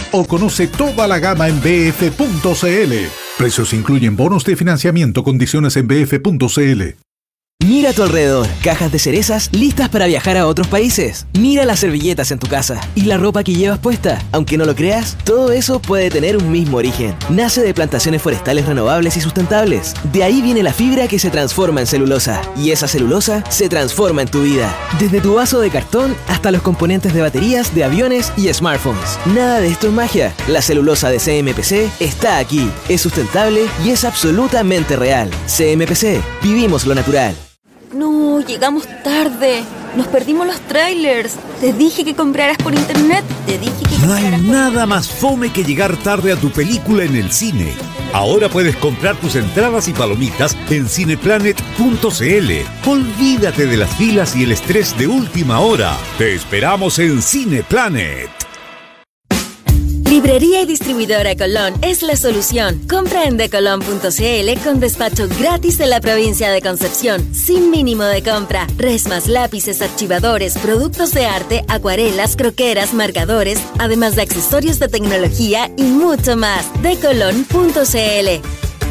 o conoce toda la gama en bf.cl. Precios incluyen bonos de financiamiento, condiciones en bf.cl. Mira a tu alrededor, cajas de cerezas listas para viajar a otros países. Mira las servilletas en tu casa y la ropa que llevas puesta. Aunque no lo creas, todo eso puede tener un mismo origen. Nace de plantaciones forestales renovables y sustentables. De ahí viene la fibra que se transforma en celulosa. Y esa celulosa se transforma en tu vida. Desde tu vaso de cartón hasta los componentes de baterías, de aviones y smartphones. Nada de esto es magia. La celulosa de CMPC está aquí. Es sustentable y es absolutamente real. CMPC. Vivimos lo natural. No, llegamos tarde. Nos perdimos los trailers. Te dije que compraras por internet. No hay nada más fome que llegar tarde a tu película en el cine. Ahora puedes comprar tus entradas y palomitas en cineplanet.cl. Olvídate de las filas y el estrés de última hora. Te esperamos en Cineplanet. Librería y distribuidora Colón es la solución. Compra en decolon.cl con despacho gratis en la provincia de Concepción, sin mínimo de compra. Resmas, lápices, archivadores, productos de arte, acuarelas, croqueras, marcadores, además de accesorios de tecnología y mucho más. Decolon.cl.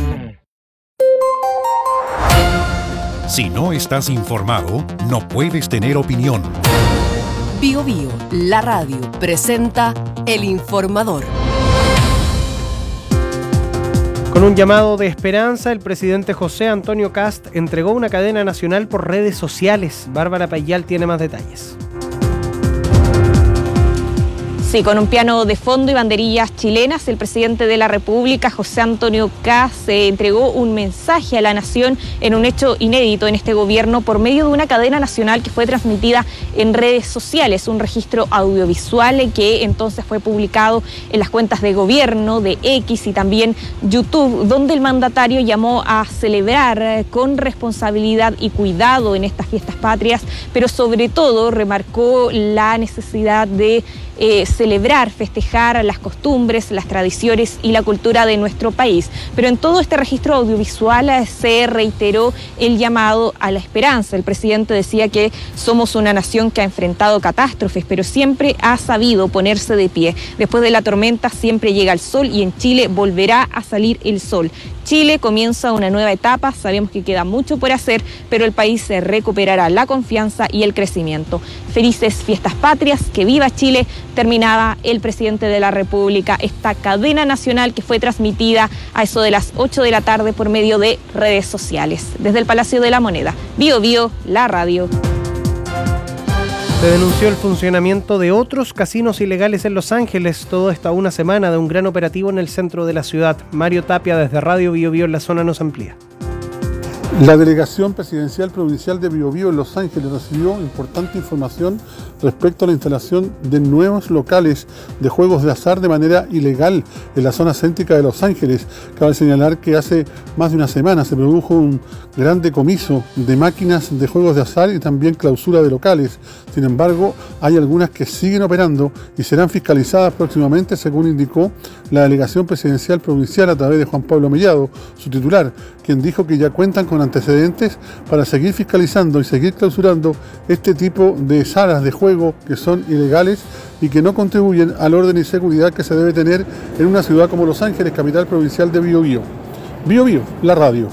Si no estás informado, no puedes tener opinión. Bio Bio, la radio, presenta El Informador. Con un llamado de esperanza, el presidente José Antonio Kast entregó una cadena nacional por redes sociales. Bárbara Payal tiene más detalles. Sí, con un piano de fondo y banderillas chilenas, el presidente de la República, José Antonio Kast, entregó un mensaje a la nación en un hecho inédito en este gobierno por medio de una cadena nacional que fue transmitida en redes sociales, un registro audiovisual que entonces fue publicado en las cuentas de gobierno, de X y también YouTube, donde el mandatario llamó a celebrar con responsabilidad y cuidado en estas fiestas patrias, pero sobre todo remarcó la necesidad de celebrar, festejar las costumbres, las tradiciones y la cultura de nuestro país. Pero en todo este registro audiovisual se reiteró el llamado a la esperanza. El presidente decía que somos una nación que ha enfrentado catástrofes, pero siempre ha sabido ponerse de pie. Después de la tormenta siempre llega el sol y en Chile volverá a salir el sol. Chile comienza una nueva etapa, sabemos que queda mucho por hacer, pero el país se recuperará la confianza y el crecimiento. Felices fiestas patrias, que viva Chile, terminaba el presidente de la República esta cadena nacional que fue transmitida a eso de las 8 de la tarde por medio de redes sociales. Desde el Palacio de la Moneda, Bio Bio, la radio. Se denunció el funcionamiento de otros casinos ilegales en Los Ángeles, todo esto a una semana de un gran operativo en el centro de la ciudad. Mario Tapia desde Radio Bio Bio en la zona nos amplía. La Delegación Presidencial Provincial de Bio Bio en Los Ángeles recibió importante información respecto a la instalación de nuevos locales de juegos de azar de manera ilegal en la zona céntrica de Los Ángeles. Cabe señalar que hace más de una semana se produjo un gran decomiso de máquinas de juegos de azar y también clausura de locales. Sin embargo, hay algunas que siguen operando y serán fiscalizadas próximamente, según indicó la Delegación Presidencial Provincial a través de Juan Pablo Mellado, su titular, quien dijo que ya cuentan con antecedentes para seguir fiscalizando y seguir clausurando este tipo de salas de juego que son ilegales y que no contribuyen al orden y seguridad que se debe tener en una ciudad como Los Ángeles, capital provincial de Bio Bio. Bio Bio, la radio.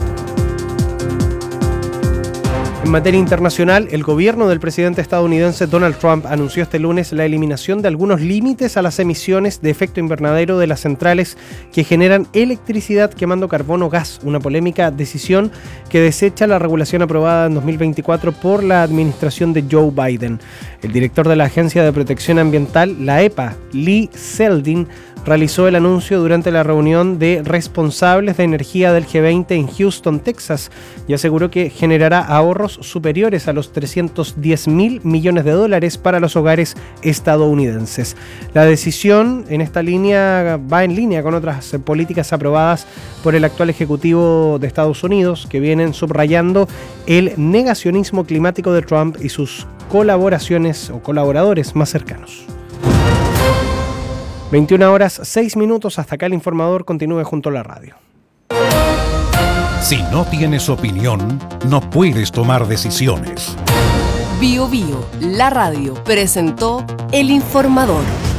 En materia internacional, el gobierno del presidente estadounidense Donald Trump anunció este lunes la eliminación de algunos límites a las emisiones de efecto invernadero de las centrales que generan electricidad quemando carbón o gas, una polémica decisión que desecha la regulación aprobada en 2024 por la administración de Joe Biden. El director de la Agencia de Protección Ambiental, la EPA, Lee Zeldin, realizó el anuncio durante la reunión de responsables de energía del G20 en Houston, Texas, y aseguró que generará ahorros superiores a los $310.000 millones para los hogares estadounidenses. La decisión en esta línea va en línea con otras políticas aprobadas por el actual Ejecutivo de Estados Unidos, que vienen subrayando el negacionismo climático de Trump y sus colaboraciones o colaboradores más cercanos. 21:06, hasta acá el informador, continúe junto a la radio. Si no tienes opinión, no puedes tomar decisiones. Bio Bio, la radio, presentó El Informador.